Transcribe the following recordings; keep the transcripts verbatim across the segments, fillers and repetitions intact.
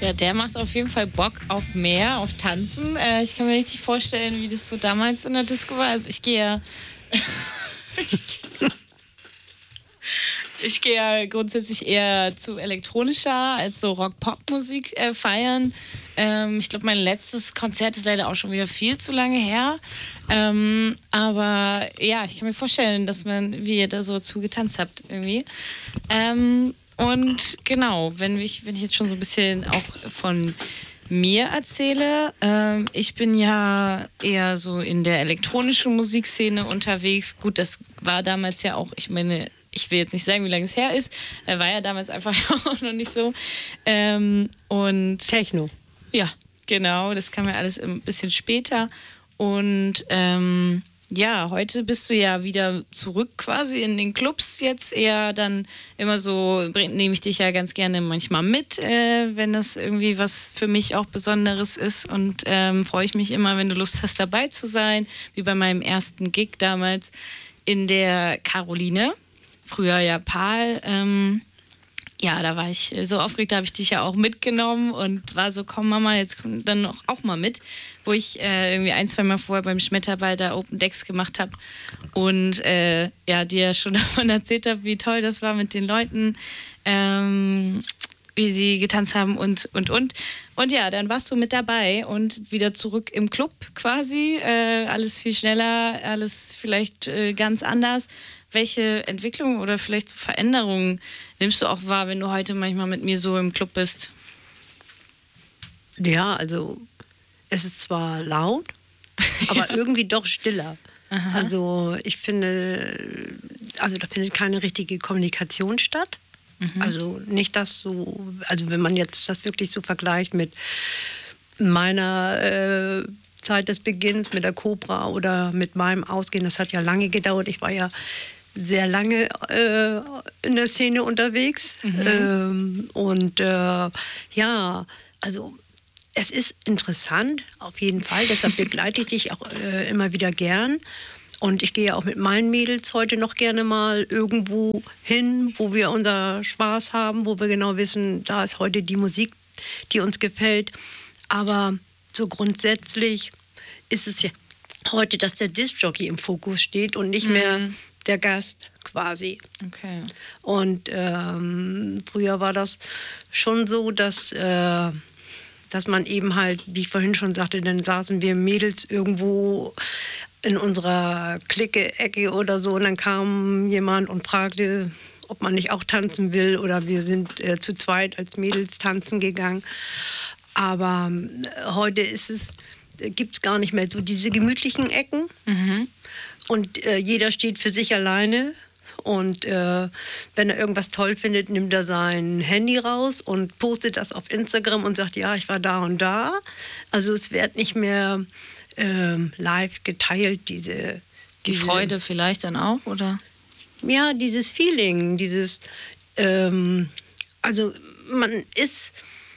Ja, der macht auf jeden Fall Bock auf mehr, auf Tanzen. Äh, ich kann mir richtig vorstellen, wie das so damals in der Disco war. Also ich gehe ja... ich, ich gehe ja grundsätzlich eher zu elektronischer als so Rock-Pop-Musik äh, feiern. Ähm, ich glaube, mein letztes Konzert ist leider auch schon wieder viel zu lange her. Ähm, aber ja, ich kann mir vorstellen, dass man, wie ihr da so zugetanzt habt irgendwie. Ähm, Und genau, wenn ich, wenn ich jetzt schon so ein bisschen auch von mir erzähle, ähm, ich bin ja eher so in der elektronischen Musikszene unterwegs. Gut, das war damals ja auch, ich meine, ich will jetzt nicht sagen, wie lange es her ist, äh, war ja damals einfach auch noch nicht so. Ähm, und Techno. Ja, genau, das kam ja alles ein bisschen später. Und ähm, ja, heute bist du ja wieder zurück quasi in den Clubs jetzt eher dann immer so, nehme ich dich ja ganz gerne manchmal mit, äh, wenn das irgendwie was für mich auch Besonderes ist und ähm, freue ich mich immer, wenn du Lust hast dabei zu sein, wie bei meinem ersten Gig damals in der Caroline, früher ja Pal, ähm, ja, da war ich so aufgeregt, da habe ich dich ja auch mitgenommen und war so, komm Mama, jetzt komm dann auch, auch mal mit, wo ich äh, irgendwie ein, zwei Mal vorher beim Schmetterball da Open Decks gemacht habe und äh, ja, dir schon davon erzählt habe, wie toll das war mit den Leuten, ähm, wie sie getanzt haben und, und, und. Und ja, dann warst du mit dabei und wieder zurück im Club quasi, äh, alles viel schneller, alles vielleicht äh, ganz anders. Welche Entwicklungen oder vielleicht so Veränderungen nimmst du auch wahr, wenn du heute manchmal mit mir so im Club bist? Ja, also es ist zwar laut, aber ja. irgendwie doch stiller. Aha. Also ich finde, also da findet keine richtige Kommunikation statt. Mhm. Also nicht das so, also wenn man jetzt das wirklich so vergleicht mit meiner äh, Zeit des Beginns mit der Cobra oder mit meinem Ausgehen, das hat ja lange gedauert. Ich war ja sehr lange äh, in der Szene unterwegs. Mhm. Ähm, und äh, ja, also es ist interessant, auf jeden Fall. Deshalb begleite ich dich auch äh, immer wieder gern. Und ich gehe ja auch mit meinen Mädels heute noch gerne mal irgendwo hin, wo wir unser Spaß haben, wo wir genau wissen, da ist heute die Musik, die uns gefällt. Aber so grundsätzlich ist es ja heute, dass der Diskjockey im Fokus steht und nicht mhm. mehr der Gast quasi. Okay. Und ähm, früher war das schon so, dass, äh, dass man eben halt, wie ich vorhin schon sagte, dann saßen wir Mädels irgendwo in unserer Clique-Ecke oder so und dann kam jemand und fragte, ob man nicht auch tanzen will oder wir sind äh, zu zweit als Mädels tanzen gegangen. Aber äh, heute ist es, äh, gibt es gar nicht mehr so diese gemütlichen Ecken. Mhm. Und äh, jeder steht für sich alleine. Und äh, wenn er irgendwas toll findet, nimmt er sein Handy raus und postet das auf Instagram und sagt, ja, ich war da und da. Also es wird nicht mehr ähm, live geteilt, diese... Die diese, Freude vielleicht dann auch, oder? Ja, dieses Feeling, dieses... Ähm, also man ist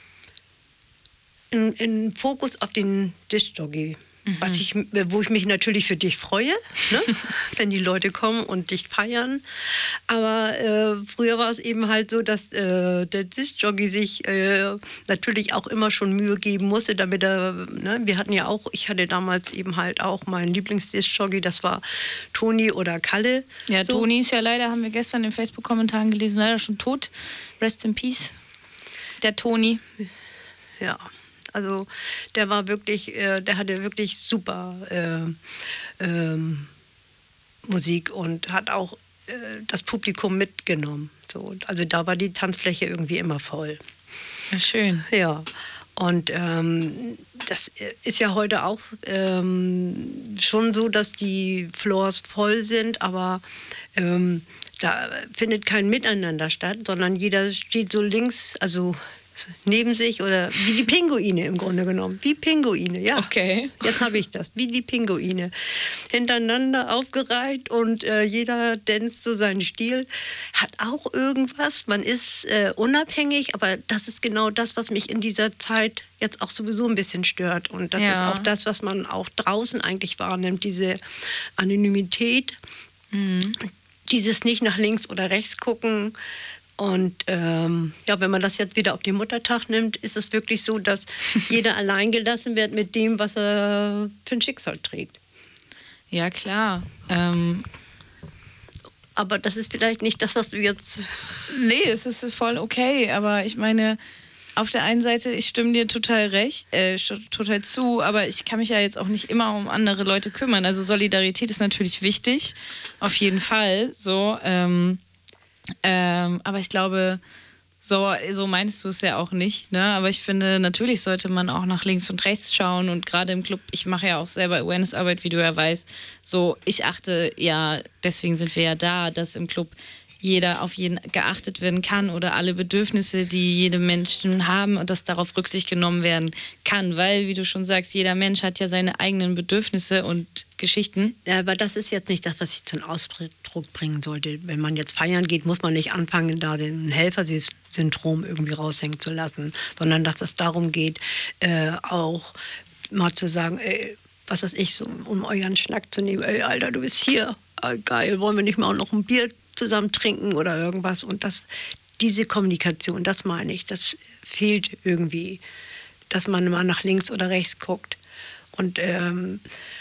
in, in Fokus auf den Diskjockey. Mhm. Was ich, wo ich mich natürlich für dich freue, ne? Wenn die Leute kommen und dich feiern. Aber äh, früher war es eben halt so, dass äh, der Diskjockey sich äh, natürlich auch immer schon Mühe geben musste, damit er, ne? Wir hatten ja auch, ich hatte damals eben halt auch meinen Lieblingsdiskjockey, das war Toni oder Kalle. Ja, so. Toni ist ja leider, haben wir gestern in den Facebook-Kommentaren gelesen, leider schon tot. Rest in peace. Der Toni. Ja. Also der war wirklich, äh, der hatte wirklich super äh, ähm, Musik und hat auch äh, das Publikum mitgenommen. So, also da war die Tanzfläche irgendwie immer voll. Ja, schön. Ja, und ähm, das ist ja heute auch ähm, schon so, dass die Floors voll sind, aber ähm, da findet kein Miteinander statt, sondern jeder steht so links, also neben sich oder wie die Pinguine im Grunde genommen. Wie Pinguine, ja. Okay. Jetzt habe ich das. Wie die Pinguine. Hintereinander aufgereiht und äh, jeder danst so seinen Stil. Hat auch irgendwas. Man ist äh, unabhängig, aber das ist genau das, was mich in dieser Zeit jetzt auch sowieso ein bisschen stört. Und das ja. ist auch das, was man auch draußen eigentlich wahrnimmt. Diese Anonymität. Mhm. Dieses nicht nach links oder rechts gucken. Und ähm, ja, wenn man das jetzt wieder auf den Muttertag nimmt, ist es wirklich so, dass jeder allein gelassen wird mit dem, was er für ein Schicksal trägt. Ja, klar. Ähm Aber das ist vielleicht nicht das, was du jetzt... Nee, es ist voll okay, aber ich meine, auf der einen Seite, ich stimme dir total recht, äh, total zu, aber ich kann mich ja jetzt auch nicht immer um andere Leute kümmern. Also Solidarität ist natürlich wichtig, auf jeden Fall, so, ähm, ähm, aber ich glaube, so, so meinst du es ja auch nicht, ne? Aber ich finde, natürlich sollte man auch nach links und rechts schauen und gerade im Club, ich mache ja auch selber Awareness-Arbeit, wie du ja weißt, so, ich achte ja, deswegen sind wir ja da, dass im Club jeder auf jeden geachtet werden kann oder alle Bedürfnisse, die jede Menschen haben und dass darauf Rücksicht genommen werden kann, weil, wie du schon sagst, jeder Mensch hat ja seine eigenen Bedürfnisse und Geschichten. Ja, aber das ist jetzt nicht das, was ich zum Ausdruck bringen sollte. Wenn man jetzt feiern geht, muss man nicht anfangen, da den Helfersyndrom irgendwie raushängen zu lassen, sondern dass es darum geht, äh, auch mal zu sagen, ey, was weiß ich, so, um euren Schnack zu nehmen, ey, Alter, du bist hier, ah, geil, wollen wir nicht mal auch noch ein Bier zusammen trinken oder irgendwas. Und das, diese Kommunikation, das meine ich, das fehlt irgendwie, dass man mal nach links oder rechts guckt. Und ähm,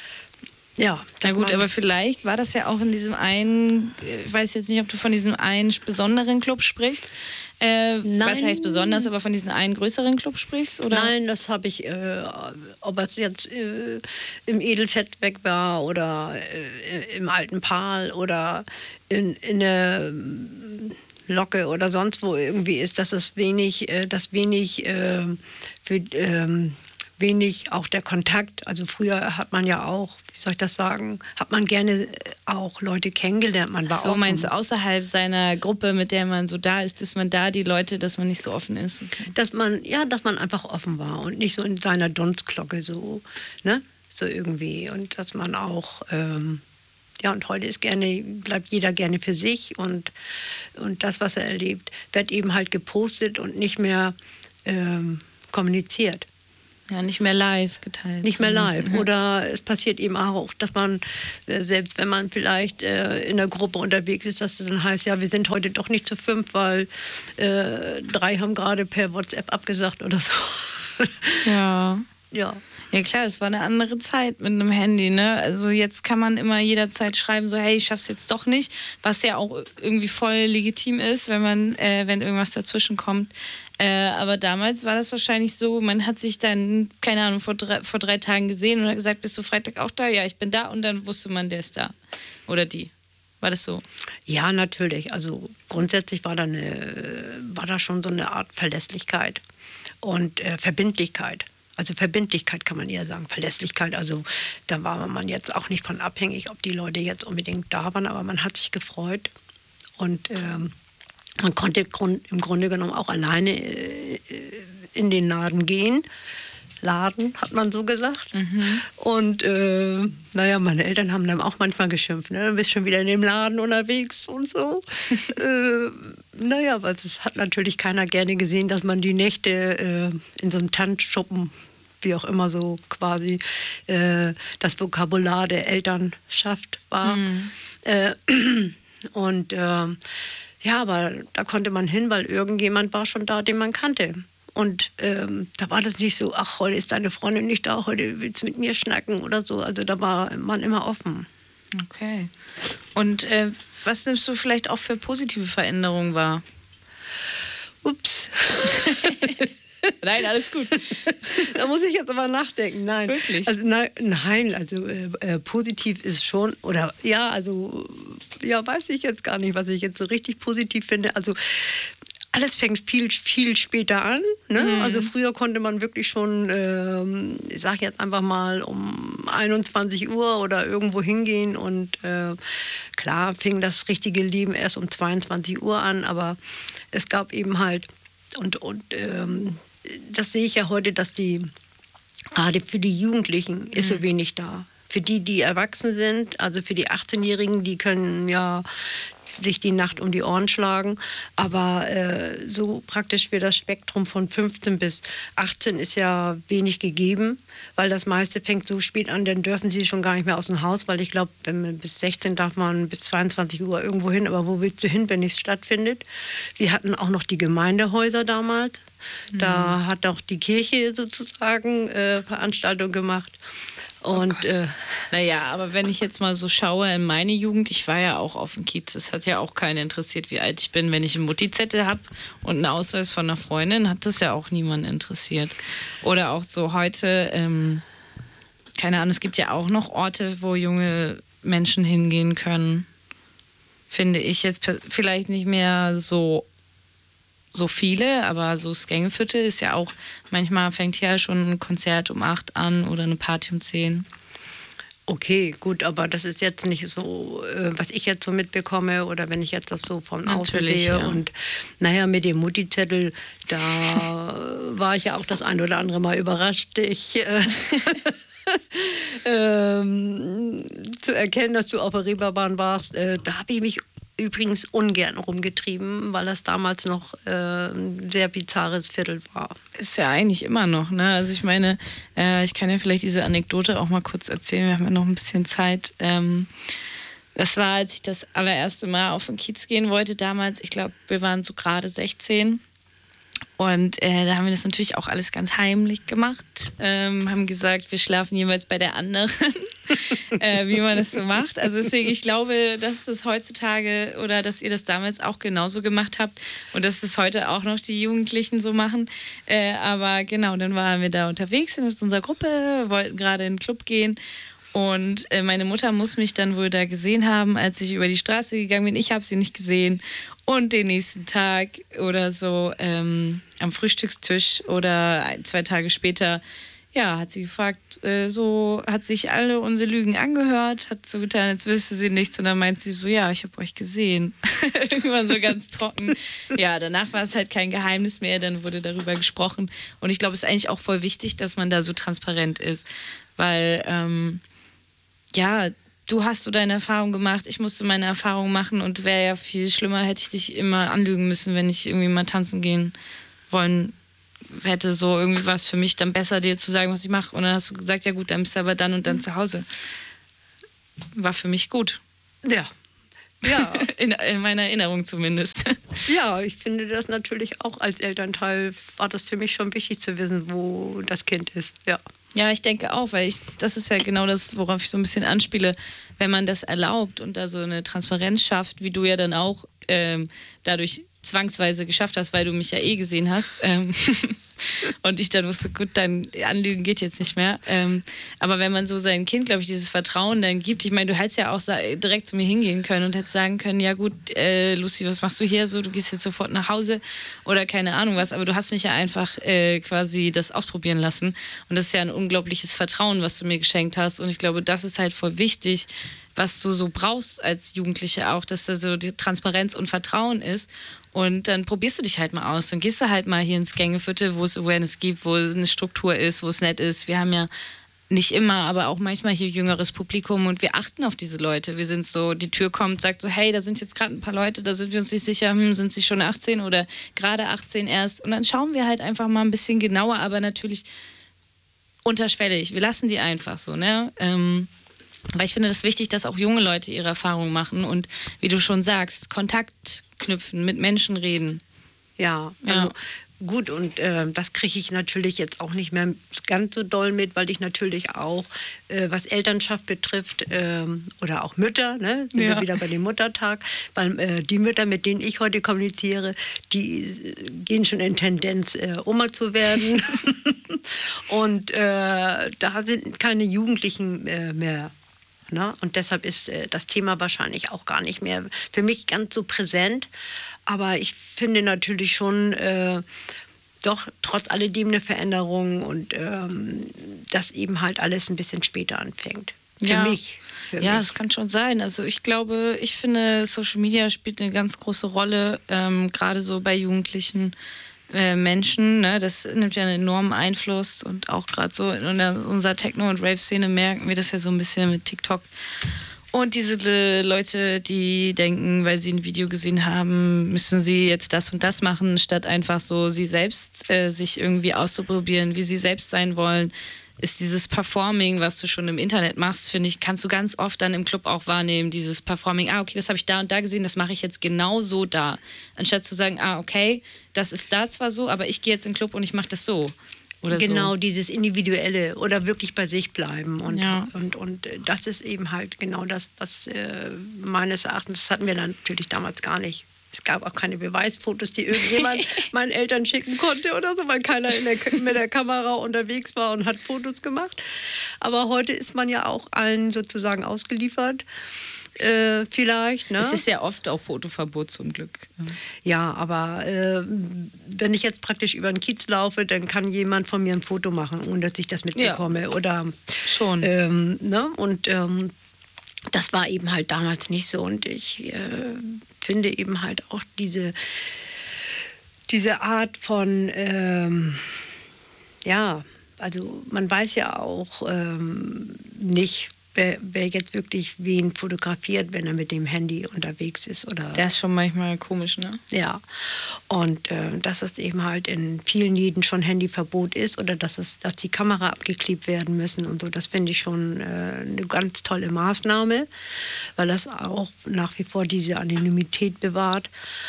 ja. Na gut, aber vielleicht war das ja auch in diesem einen, ich weiß jetzt nicht, ob du von diesem einen besonderen Club sprichst. Äh, was heißt besonders, aber von diesem einen größeren Club sprichst? Oder? Nein, das habe ich, äh, ob es jetzt äh, im Edelfettweg war oder äh, im Alten Pal oder in, in der Locke oder sonst wo irgendwie ist, dass es wenig, äh, dass wenig äh, für, ähm, wenig auch der Kontakt. Also früher hat man ja auch, wie soll ich das sagen, hat man gerne auch Leute kennengelernt. Man war so offen. Meinst du, außerhalb seiner Gruppe, mit der man so da ist, ist man da, die Leute, dass man nicht so offen ist? Okay. Dass man, ja, dass man einfach offen war und nicht so in seiner Dunstglocke so, ne, so irgendwie. Und dass man auch, ähm, ja, und heute ist gerne, bleibt jeder gerne für sich und, und das, was er erlebt, wird eben halt gepostet und nicht mehr ähm, kommuniziert. Ja, nicht mehr live geteilt. Nicht mehr live. Oder es passiert eben auch, dass man, äh, selbst wenn man vielleicht äh, in der Gruppe unterwegs ist, dass es dann heißt, ja, wir sind heute doch nicht zu fünf, weil äh, drei haben gerade per WhatsApp abgesagt oder so. Ja. Ja. Ja klar, es war eine andere Zeit mit einem Handy, ne? Also jetzt kann man immer jederzeit schreiben, so hey, ich schaff's jetzt doch nicht, was ja auch irgendwie voll legitim ist, wenn man, äh, wenn irgendwas dazwischen kommt. Äh, aber damals war das wahrscheinlich so, man hat sich dann, keine Ahnung, vor drei, vor drei Tagen gesehen und hat gesagt, bist du Freitag auch da? Ja, ich bin da und dann wusste man, der ist da. Oder die. War das so? Ja, natürlich. Also grundsätzlich war da, eine, war da schon so eine Art Verlässlichkeit und äh, Verbindlichkeit. Also Verbindlichkeit kann man eher sagen, Verlässlichkeit. Also da war man jetzt auch nicht von abhängig, ob die Leute jetzt unbedingt da waren, aber man hat sich gefreut. Und ähm, man konnte im Grunde genommen auch alleine äh, in den Laden gehen. Laden, hat man so gesagt. Mhm. Und äh, naja, meine Eltern haben dann auch manchmal geschimpft, ne? Du bist schon wieder in dem Laden unterwegs und so. äh, naja, aber es hat natürlich keiner gerne gesehen, dass man die Nächte äh, in so einem Tanzschuppen, wie auch immer so quasi, äh, das Vokabular der Elternschaft war. Mhm. Äh, und äh, ja, aber da konnte man hin, weil irgendjemand war schon da, den man kannte. Und ähm, da war das nicht so, ach, heute ist deine Freundin nicht da, heute willst du mit mir schnacken oder so. Also da war man immer offen. Okay. Und äh, was nimmst du vielleicht auch für positive Veränderungen wahr? Ups. Nein, alles gut. Da muss ich jetzt aber nachdenken. Nein. Wirklich? Also, nein, nein, also äh, äh, positiv ist schon, oder ja, also, ja, weiß ich jetzt gar nicht, was ich jetzt so richtig positiv finde. Also, alles fängt viel, viel später an. Ne? Mhm. Also früher konnte man wirklich schon, ähm, ich sag jetzt einfach mal, um einundzwanzig Uhr oder irgendwo hingehen. Und äh, klar fing das richtige Leben erst um zweiundzwanzig Uhr an. Aber es gab eben halt, und, und ähm, das sehe ich ja heute, dass die, gerade für die Jugendlichen ist so wenig da. Für die, die erwachsen sind, also für die achtzehnjährigen, die können ja, sich die Nacht um die Ohren schlagen. Aber äh, so praktisch für das Spektrum von fünfzehn bis achtzehn ist ja wenig gegeben, weil das meiste fängt so spät an, dann dürfen sie schon gar nicht mehr aus dem Haus, weil ich glaube, bis sechzehn darf man bis zweiundzwanzig Uhr irgendwo hin, aber wo willst du hin, wenn nichts stattfindet? Wir hatten auch noch die Gemeindehäuser damals. Da mhm. hat auch die Kirche sozusagen äh, Veranstaltungen gemacht. Und, oh äh, naja, aber wenn ich jetzt mal so schaue in meine Jugend, ich war ja auch auf dem Kiez, es hat ja auch keinen interessiert, wie alt ich bin. Wenn ich einen Mutti-Zettel habe und einen Ausweis von einer Freundin, hat das ja auch niemanden interessiert. Oder auch so heute, ähm, keine Ahnung, es gibt ja auch noch Orte, wo junge Menschen hingehen können. Finde ich jetzt vielleicht nicht mehr so so viele, aber so Skengeviertel ist ja auch, manchmal fängt ja schon ein Konzert um acht an oder eine Party um zehn. Okay, gut, aber das ist jetzt nicht so, äh, was ich jetzt so mitbekomme oder wenn ich jetzt das so von außen sehe. Ja. Und naja, mit dem Mutti-Zettel, da war ich ja auch das ein oder andere Mal überrascht. Ich äh, ähm, zu erkennen, dass du auf der Reeperbahn warst, äh, da habe ich mich übrigens ungern rumgetrieben, weil das damals noch äh, ein sehr bizarres Viertel war. Ist ja eigentlich immer noch, ne? Also ich meine, äh, ich kann ja vielleicht diese Anekdote auch mal kurz erzählen, wir haben ja noch ein bisschen Zeit. Ähm, das war, als ich das allererste Mal auf den Kiez gehen wollte damals, ich glaube, wir waren so gerade sechzehn. Und äh, da haben wir das natürlich auch alles ganz heimlich gemacht. Ähm, haben gesagt, wir schlafen jeweils bei der anderen, äh, wie man das so macht. Also deswegen, ich glaube, dass das heutzutage oder dass ihr das damals auch genauso gemacht habt und dass das heute auch noch die Jugendlichen so machen. Äh, aber genau, dann waren wir da unterwegs mit unserer Gruppe, wollten gerade in den Club gehen. Und äh, meine Mutter muss mich dann wohl da gesehen haben, als ich über die Straße gegangen bin. Ich habe sie nicht gesehen. Und den nächsten Tag oder so ähm, am Frühstückstisch oder ein, zwei Tage später, ja, hat sie gefragt, äh, so hat sich alle unsere Lügen angehört, hat so getan, als wüsste sie nichts. Und dann meint sie so, ja, ich habe euch gesehen. Irgendwann so ganz trocken. Ja, danach war es halt kein Geheimnis mehr, dann wurde darüber gesprochen. Und ich glaube, es ist eigentlich auch voll wichtig, dass man da so transparent ist. Weil, ähm, ja, du hast so deine Erfahrung gemacht, ich musste meine Erfahrung machen und wäre ja viel schlimmer, hätte ich dich immer anlügen müssen, wenn ich irgendwie mal tanzen gehen wollen hätte. So irgendwie was für mich dann besser, dir zu sagen, was ich mache. Und dann hast du gesagt, ja gut, dann bist du aber dann und dann zu Hause. War für mich gut. Ja. Ja. In, in meiner Erinnerung zumindest. Ja, ich finde das natürlich auch als Elternteil, war das für mich schon wichtig zu wissen, wo das Kind ist. Ja. Ja, ich denke auch, weil ich, das ist ja genau das, worauf ich so ein bisschen anspiele, wenn man das erlaubt und da so eine Transparenz schafft, wie du ja dann auch ähm, dadurch zwangsweise geschafft hast, weil du mich ja eh gesehen hast. Ähm und ich dann wusste, gut, dann Anlügen geht jetzt nicht mehr. Ähm aber wenn man so seinem Kind, glaube ich, dieses Vertrauen dann gibt, ich meine, du hättest ja auch direkt zu mir hingehen können und hättest sagen können, ja gut, äh, Lucy, was machst du hier so? Du gehst jetzt sofort nach Hause oder keine Ahnung was. Aber du hast mich ja einfach äh, quasi das ausprobieren lassen. Und das ist ja ein unglaubliches Vertrauen, was du mir geschenkt hast. Und ich glaube, das ist halt voll wichtig, was du so brauchst als Jugendliche auch, dass da so die Transparenz und Vertrauen ist. Und dann probierst du dich halt mal aus. Dann gehst du halt mal hier ins Gängeviertel, wo es Awareness gibt, wo eine Struktur ist, wo es nett ist. Wir haben ja nicht immer, aber auch manchmal hier jüngeres Publikum und wir achten auf diese Leute. Wir sind so, die Tür kommt, sagt so, hey, da sind jetzt gerade ein paar Leute, da sind wir uns nicht sicher, hm, sind sie schon achtzehn oder gerade achtzehn erst. Und dann schauen wir halt einfach mal ein bisschen genauer, aber natürlich unterschwellig. Wir lassen die einfach so, ne? Ähm, Aber ich finde das wichtig, dass auch junge Leute ihre Erfahrungen machen und, wie du schon sagst, Kontakt knüpfen, mit Menschen reden. Ja, also ja. Gut, und äh, das kriege ich natürlich jetzt auch nicht mehr ganz so doll mit, weil ich natürlich auch, äh, was Elternschaft betrifft, äh, oder auch Mütter, ne, sind ja. wir wieder bei dem Muttertag, weil äh, die Mütter, mit denen ich heute kommuniziere, die gehen schon in Tendenz, äh, Oma zu werden. Und äh, da sind keine Jugendlichen äh, mehr. Ne? Und deshalb ist äh, das Thema wahrscheinlich auch gar nicht mehr für mich ganz so präsent. Aber ich finde natürlich schon äh, doch trotz alledem eine Veränderung und ähm, dass eben halt alles ein bisschen später anfängt. Für ja. mich. Für ja, mich. Das kann schon sein. Also ich glaube, ich finde, Social Media spielt eine ganz große Rolle, ähm, gerade so bei Jugendlichen äh, Menschen. Ne? Das nimmt ja einen enormen Einfluss und auch gerade so in unserer Techno- und Rave-Szene merken wir das ja so ein bisschen mit TikTok Und diese Le- Leute, die denken, weil sie ein Video gesehen haben, müssen sie jetzt das und das machen, statt einfach so sie selbst äh, sich irgendwie auszuprobieren, wie sie selbst sein wollen, ist dieses Performing, was du schon im Internet machst, finde ich, kannst du ganz oft dann im Club auch wahrnehmen, dieses Performing, ah, okay, das habe ich da und da gesehen, das mache ich jetzt genau so da. Anstatt zu sagen, ah, okay, das ist da zwar so, aber ich gehe jetzt in den Club und ich mache das so. Oder genau, so. dieses Individuelle oder wirklich bei sich bleiben. Und, Ja. und, und das ist eben halt genau das, was äh, meines Erachtens, das hatten wir dann natürlich damals gar nicht. Es gab auch keine Beweisfotos, die irgendjemand meinen Eltern schicken konnte oder so, weil keiner in der, mit der Kamera unterwegs war und hat Fotos gemacht. Aber heute ist man ja auch allen sozusagen ausgeliefert. Äh, vielleicht. Ne? Es ist ja oft auch Fotoverbot zum Glück. Ja, aber äh, wenn ich jetzt praktisch über den Kiez laufe, dann kann jemand von mir ein Foto machen, ohne dass ich das mitbekomme. Ja. Oder, Schon. Ähm, ne? Und ähm, das war eben halt damals nicht so. Und ich äh, finde eben halt auch diese, diese Art von, ähm, ja, also man weiß ja auch ähm, nicht, Wer, wer jetzt wirklich wen fotografiert, wenn er mit dem Handy unterwegs ist. Oder Das ist schon manchmal komisch, ne? ja, und äh, dass es eben halt in vielen Läden schon Handyverbot ist oder dass, es, dass die Kamera abgeklebt werden müssen und so, das finde ich schon äh, eine ganz tolle Maßnahme, weil das auch nach wie vor diese Anonymität bewahrt.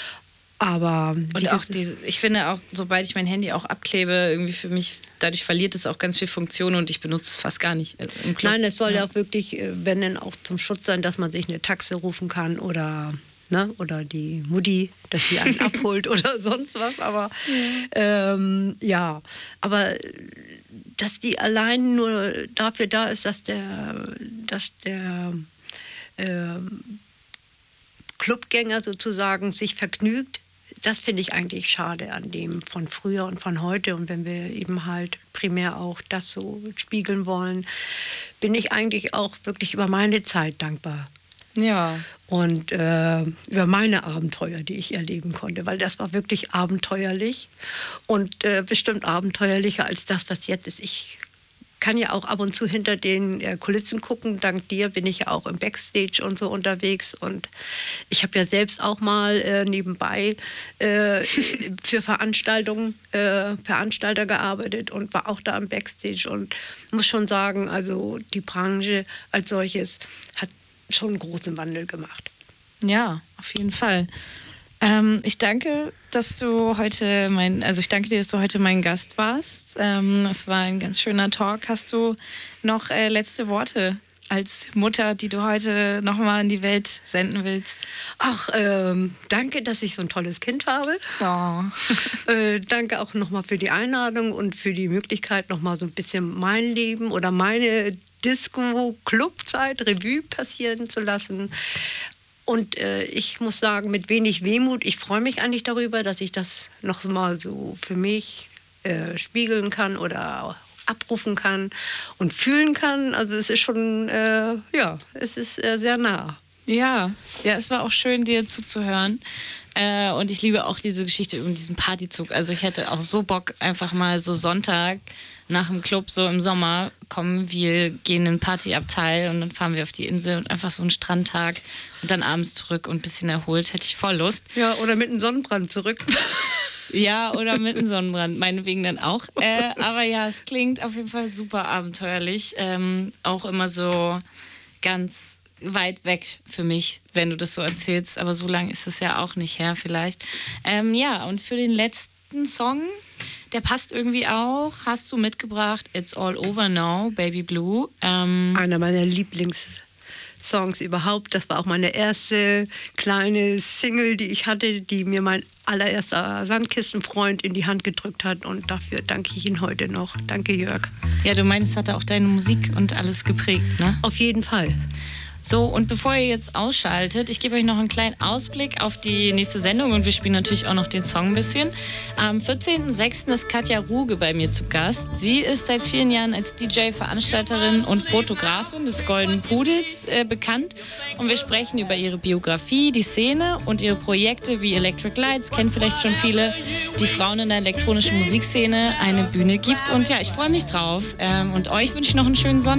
Aber Und auch diese, ich finde auch, sobald ich mein Handy auch abklebe, irgendwie für mich, dadurch verliert es auch ganz viel Funktion und ich benutze es fast gar nicht im Club. Nein, es soll ja auch wirklich, wenn dann auch zum Schutz sein, dass man sich eine Taxe rufen kann oder, ne, oder die Mutti, dass sie einen abholt oder sonst was. Aber ja. Ähm, ja, aber dass die allein nur dafür da ist, dass der, dass der ähm, Clubgänger sozusagen sich vergnügt, das finde ich eigentlich schade an dem von früher und von heute. Und wenn wir eben halt primär auch das so spiegeln wollen, bin ich eigentlich auch wirklich über meine Zeit dankbar. Ja. Und äh, über meine Abenteuer, die ich erleben konnte, weil das war wirklich abenteuerlich und äh, bestimmt abenteuerlicher als das, was jetzt ist. Ich kann ja auch ab und zu hinter den äh, Kulissen gucken. Dank dir bin ich ja auch im Backstage und so unterwegs. Und ich habe ja selbst auch mal äh, nebenbei äh, für Veranstaltungen, äh, Veranstalter gearbeitet und war auch da im Backstage. Und muss schon sagen, also die Branche als solches hat schon einen großen Wandel gemacht. Ja, auf jeden Fall. Ähm, ich danke, dass du heute mein, also ich danke dir, dass du heute mein Gast warst. Ähm, es war ein ganz schöner Talk. Hast du noch äh, letzte Worte als Mutter, die du heute nochmal in die Welt senden willst? Ach, ähm, danke, dass ich so ein tolles Kind habe. Oh. äh, danke auch nochmal für die Einladung und für die Möglichkeit, nochmal so ein bisschen mein Leben oder meine Disco-Club-Zeit Revue passieren zu lassen. Und äh, ich muss sagen, mit wenig Wehmut, ich freue mich eigentlich darüber, dass ich das noch mal so für mich äh, spiegeln kann oder abrufen kann und fühlen kann. Also es ist schon, äh, ja, es ist äh, sehr nah. Ja, ja, es war auch schön, dir zuzuhören. Äh, und ich liebe auch diese Geschichte über diesen Partyzug. Also ich hätte auch so Bock, einfach mal so Sonntag nach dem Club, so im Sommer, kommen wir, gehen in den Partyabteil und dann fahren wir auf die Insel und einfach so einen Strandtag und dann abends zurück und ein bisschen erholt. Hätte ich voll Lust. Ja, oder mit einem Sonnenbrand zurück. Ja, oder mit einem Sonnenbrand, meinetwegen dann auch. Äh, aber ja, es klingt auf jeden Fall super abenteuerlich. Ähm, auch immer so ganz weit weg für mich, wenn du das so erzählst. Aber so lange ist es ja auch nicht her vielleicht. Ähm, ja, und für den letzten Song, der passt irgendwie auch, hast du mitgebracht It's All Over Now, Baby Blue. Ähm, Einer meiner Lieblingssongs überhaupt. Das war auch meine erste kleine Single, die ich hatte, die mir mein allererster Sandkistenfreund in die Hand gedrückt hat. Und dafür danke ich ihn heute noch. Danke, Jörg. ja, du meinst, hat er auch deine Musik und alles geprägt, ne? Auf jeden Fall. So, und bevor ihr jetzt ausschaltet, ich gebe euch noch einen kleinen Ausblick auf die nächste Sendung und wir spielen natürlich auch noch den Song ein bisschen. Am vierzehnten sechsten ist Katja Ruge bei mir zu Gast. Sie ist seit vielen Jahren als D J, Veranstalterin und Fotografin des Golden Pudels äh, bekannt. Und wir sprechen über ihre Biografie, die Szene und ihre Projekte wie Electric Lights, kennen vielleicht schon viele, die Frauen in der elektronischen Musikszene eine Bühne gibt. Und ja, ich freue mich drauf. Ähm, und euch wünsche ich noch einen schönen Sonntag.